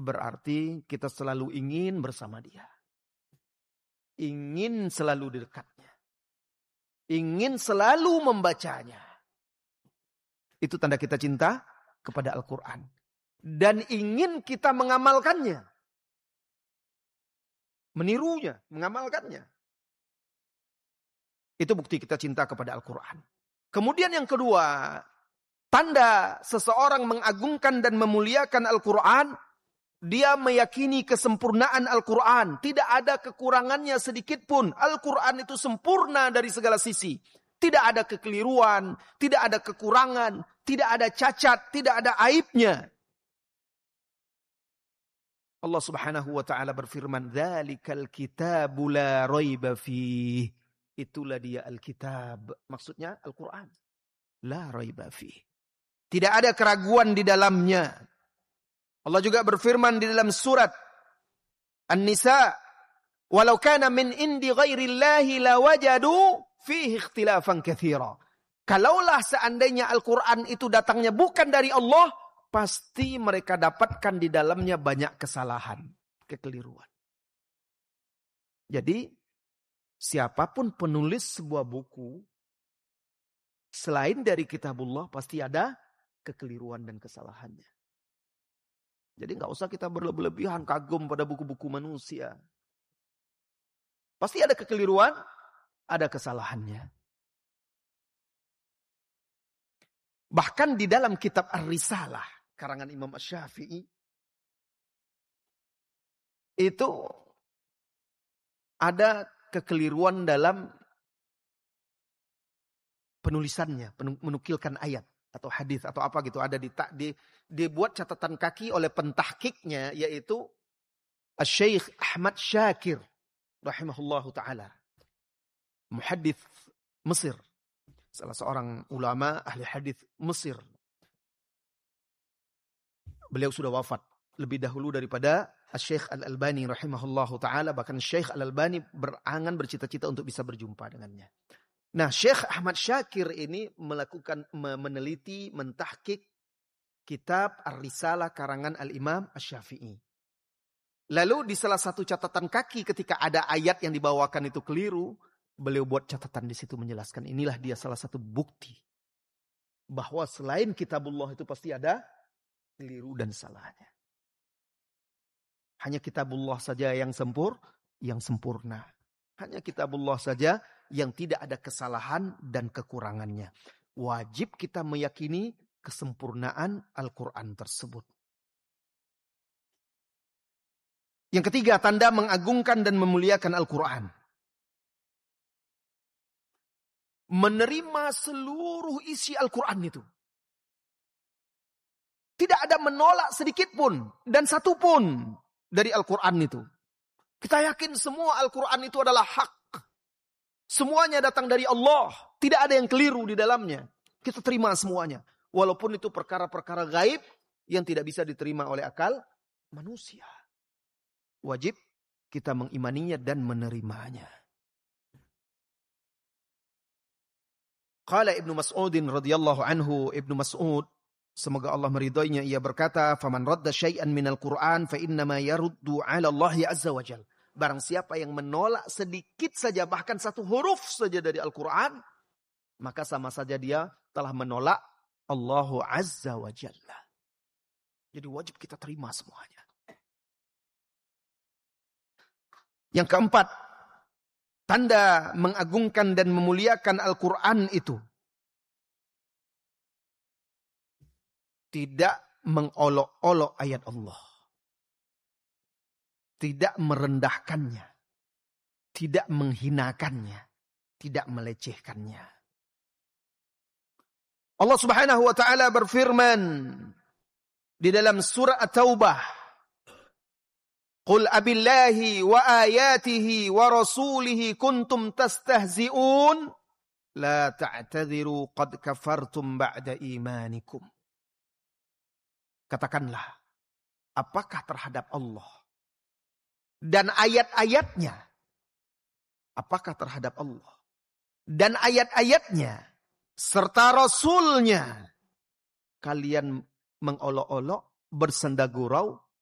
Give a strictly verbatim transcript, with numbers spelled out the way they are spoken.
berarti kita selalu ingin bersama dia. Ingin selalu di dekatnya. Ingin selalu membacanya. Itu tanda kita cinta kepada Al-Quran. Dan ingin kita mengamalkannya. Menirunya, mengamalkannya. Itu bukti kita cinta kepada Al-Quran. Kemudian yang kedua, tanda seseorang mengagungkan dan memuliakan Al-Quran, dia meyakini kesempurnaan Al-Quran. Tidak ada kekurangannya sedikit pun. Al-Quran itu sempurna dari segala sisi. Tidak ada kekeliruan, tidak ada kekurangan, tidak ada cacat, tidak ada aibnya. Allah Subhanahu wa taala berfirman, "Dzalikal kitabu la raiba fih." Itulah dia Alkitab. Maksudnya Al-Quran. La raiba fih. Tidak ada keraguan di dalamnya. Allah juga berfirman di dalam surat An-Nisa, "Walau kana min indi ghairillahi lawajadu fihi ikhtilafan katsira." Kalaulah seandainya Al-Quran itu datangnya bukan dari Allah, pasti mereka dapatkan di dalamnya banyak kesalahan, kekeliruan. Jadi, siapapun penulis sebuah buku, selain dari kitabullah, pasti ada kekeliruan dan kesalahannya. Jadi nggak usah kita berlebihan kagum pada buku-buku manusia. Pasti ada kekeliruan, ada kesalahannya. Bahkan di dalam kitab Ar-Risalah, karangan Imam Asy-Syafi'i, itu ada kekeliruan dalam penulisannya, menukilkan ayat atau hadis atau apa gitu, ada di, di dibuat catatan kaki oleh pentahkiknya, yaitu Asy-Syaikh Ahmad Syakir rahimahullahu taala, muhaddits Mesir, salah seorang ulama ahli hadis Mesir. Beliau sudah wafat lebih dahulu daripada Asy-Syaikh Al-Albani rahimahullahu taala, bahkan Syekh Al-Albani berangan bercita-cita untuk bisa berjumpa dengannya. Nah, Syekh Ahmad Syakir ini melakukan meneliti, mentahkik kitab Ar-Risalah karangan Al-Imam Asy-Syafi'i. Lalu di salah satu catatan kaki ketika ada ayat yang dibawakan itu keliru, beliau buat catatan di situ menjelaskan, inilah dia salah satu bukti bahwa selain kitabullah itu pasti ada keliru dan salahnya. Hanya kitabullah saja yang sempur, yang sempurna. Hanya kitabullah saja yang tidak ada kesalahan dan kekurangannya. Wajib kita meyakini kesempurnaan Al-Quran tersebut. Yang ketiga, tanda mengagungkan dan memuliakan Al-Quran. Menerima seluruh isi Al-Quran itu. Tidak ada menolak sedikit pun dan satu pun dari Al-Quran itu. Kita yakin semua Al-Quran itu adalah hak. Semuanya datang dari Allah. Tidak ada yang keliru di dalamnya. Kita terima semuanya. Walaupun itu perkara-perkara gaib yang tidak bisa diterima oleh akal manusia. Wajib kita mengimaninya dan menerimanya. Qala Ibnu Mas'udin radhiyallahu anhu, Ibnu Mas'ud, semoga Allah meridhoinya, ia berkata, "Faman radda syai'an minal Qur'an fa innama yaruddu 'ala Allah azza wa jalla." Barang siapa yang menolak sedikit saja, bahkan satu huruf saja dari Al-Quran, maka sama saja dia telah menolak Allah azza wa jalla. Jadi wajib kita terima semuanya. Yang keempat, tanda mengagungkan dan memuliakan Al-Quran itu tidak mengolok-olok ayat Allah. Tidak merendahkannya. Tidak menghinakannya. Tidak melecehkannya. Allah Subhanahu wa taala berfirman di dalam surah At-Taubah, "Qul abillahi wa ayatihi wa rasulihi kuntum tastahzi'un la ta'tadhiru qad kafartum ba'da imanikum." Katakanlah, apakah terhadap Allah dan ayat-ayatnya, apakah terhadap Allah dan ayat-ayatnya serta Rasulnya kalian mengolok-olok, bersenda gurau,